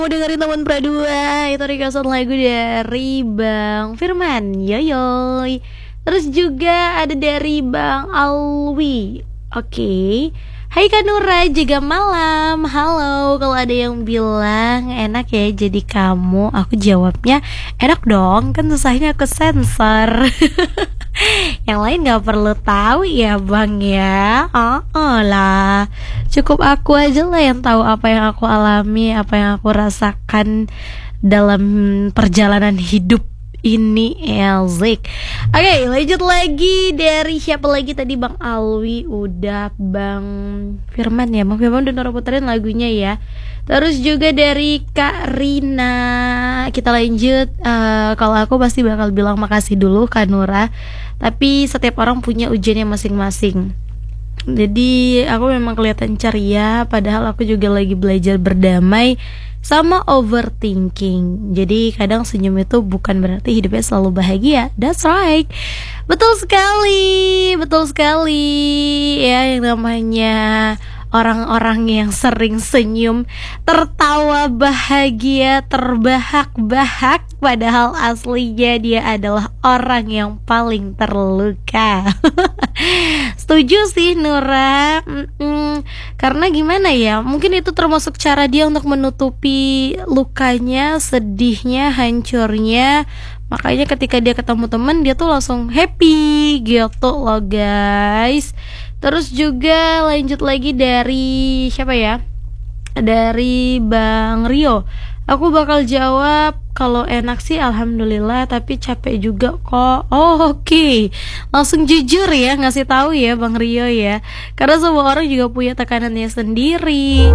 Mau dengerin teman Pradua, itu requestan lagu dari Bang Firman, yoyoy. Terus juga ada dari Bang Alwi. Oke. Hai Kak Nura, juga malam. Halo, kalau ada yang bilang enak ya jadi kamu, aku jawabnya enak dong, kan susahnya aku sensor. Yang lain gak perlu tahu ya bang ya. Lah, cukup aku aja lah yang tahu apa yang aku alami, apa yang aku rasakan dalam perjalanan hidup ini, Elzik. Oke, lanjut lagi. Dari siapa lagi tadi? Bang Alwi udah, Bang Firman ya. Bang Firman udah puterin lagunya ya. Terus juga dari Kak Rina. Kita lanjut. Kalau aku pasti bakal bilang makasih dulu Kak Nura, tapi setiap orang punya ujiannya masing-masing. Jadi aku memang kelihatan ceria, padahal aku juga lagi belajar berdamai sama overthinking. Jadi kadang senyum itu bukan berarti hidupnya selalu bahagia. That's right. Betul sekali. Betul sekali. Ya, yang namanya orang-orang yang sering senyum, tertawa bahagia, terbahak-bahak, padahal aslinya dia adalah orang yang paling terluka. Setuju sih Nura. Karena gimana ya, mungkin itu termasuk cara dia untuk menutupi lukanya, sedihnya, hancurnya. Makanya ketika dia ketemu temen, dia tuh langsung happy gitu loh guys. Terus juga lanjut lagi dari siapa ya? Dari Bang Rio. Aku bakal jawab kalau enak sih alhamdulillah, tapi capek juga kok. Oke. Langsung jujur ya, ngasih tahu ya Bang Rio ya. Karena semua orang juga punya tekanannya sendiri.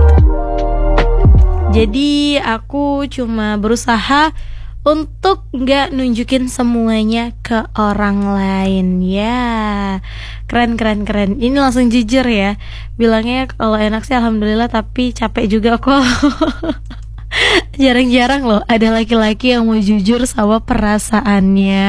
Jadi aku cuma berusaha untuk nggak nunjukin semuanya ke orang lain ya. Keren. Ini langsung jujur ya. Bilangnya kalau enak sih alhamdulillah, tapi capek juga kok. Jarang-jarang loh ada laki-laki yang mau jujur sama perasaannya.